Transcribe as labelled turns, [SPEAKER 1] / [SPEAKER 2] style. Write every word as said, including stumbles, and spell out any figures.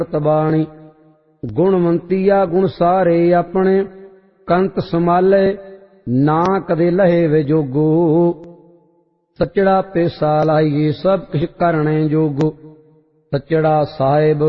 [SPEAKER 1] बाणी गुणवंतिया गुण सारे अपने कंत संभाले ना कदे लहे वे जोगो सचड़ा पेसा लाइए सब किश करने जोगो सचड़ा साहिब